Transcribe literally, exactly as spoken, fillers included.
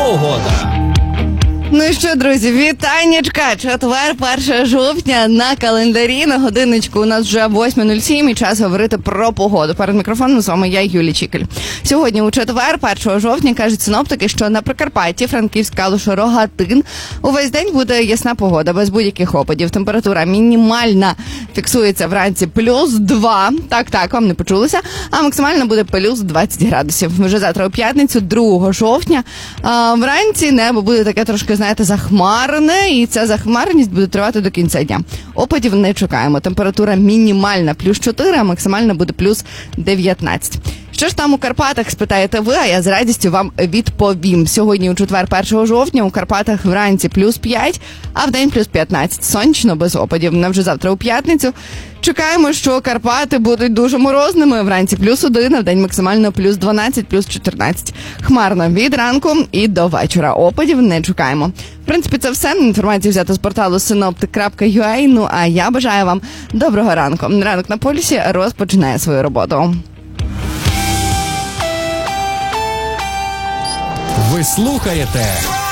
погода. Ну і що, друзі, вітаннячка! Четвер, перше жовтня на календарі. На годинничку у нас вже восьма нуль сім і час говорити про погоду. Перед мікрофоном з вами я, Юлія Чікель. Сьогодні у четвер, першого жовтня, кажуть синоптики, що на Прикарпатті, Франківськ, Калуш, Рогатин увесь день буде ясна погода, без будь-яких опадів. Температура мінімальна фіксується вранці плюс два, так-так, вам не почулося, а максимальна буде плюс двадцять градусів. Вже завтра у п'ятницю, другого жовтня, а вранці небо буде таке трошки, знаєте, захмарене, і ця захмареність буде тривати до кінця дня. Опадів не чекаємо. Температура мінімальна плюс чотири, а максимальна буде плюс дев'ятнадцять. Що ж там у Карпатах, спитаєте ви, а я з радістю вам відповім. Сьогодні у четвер, першого жовтня, у Карпатах вранці плюс п'ять, а вдень плюс п'ятнадцять. Сонячно, без опадів. На вже завтра у п'ятницю. Чекаємо, що Карпати будуть дуже морозними. Вранці плюс один, а вдень максимально плюс дванадцять, плюс чотирнадцять. Хмарно від ранку і до вечора. Опадів не чекаємо. В принципі, це все. Інформація взята з порталу синоптик крапка ю а. Ну, а я бажаю вам доброго ранку. Ранок на полюсі розпочинає свою роботу. Ви слухаєте